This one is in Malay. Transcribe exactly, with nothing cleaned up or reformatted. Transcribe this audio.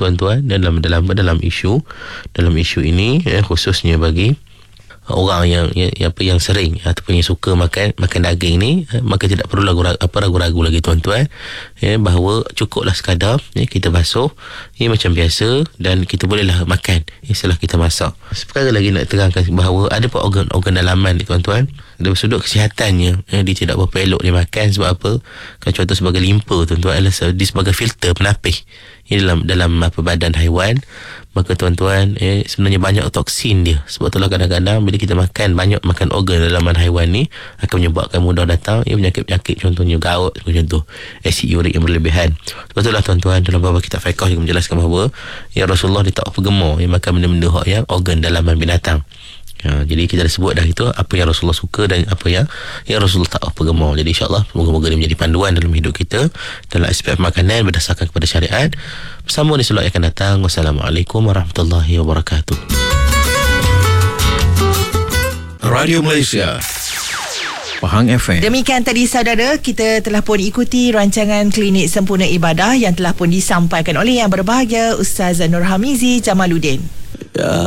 tuan-tuan, dalam dalam dalam isu dalam isu ini eh, khususnya bagi orang yang, yang, yang apa yang sering ataupun yang suka makan makan daging ni, eh, maka tidak perlu ragu, apa ragu-ragu lagi tuan-tuan, eh, bahawa cukuplah sekadar eh, kita basuh eh, macam biasa dan kita bolehlah makan eh, setelah kita masak. Sekarang lagi nak terangkan bahawa ada pun organ-organ dalaman ni tuan-tuan, dari sudut kesihatannya eh, dia tidak berapa elok dimakan. Sebab apa? Kan contoh sebagai limpa tuan-tuan, adalah dia sebagai filter penapis eh, dalam dalam apa badan haiwan. Maka tuan-tuan eh, sebenarnya banyak toksin dia. Sebab itulah kadang-kadang bila kita makan banyak makan organ dalaman haiwan ni akan menyebabkan mudah datang ya, penyakit-penyakit contohnya gout macam tu, asid urik yang berlebihan. Sebab itulah tuan-tuan dalam beberapa kitab fiqh juga menjelaskan bahawa ya Rasulullah dia tak apa gemar yang makan benda-benda yang organ dalaman binatang. Ya, jadi kita dah sebut dah itu apa yang Rasulullah suka dan apa yang yang Rasulullah tak apa gemar. Jadi insya-Allah moga-moga ini menjadi panduan dalam hidup kita dalam aspek makanan berdasarkan kepada syariat. Bersama di slot yang akan datang. Wassalamualaikum warahmatullahi wabarakatuh. Radio Malaysia Pahang F M. Demikian tadi saudara, kita telah pun ikuti rancangan Klinik Sempurna Ibadah yang telah pun disampaikan oleh yang berbahagia Ustaz Nur Hamizi Jamaluddin. Ya.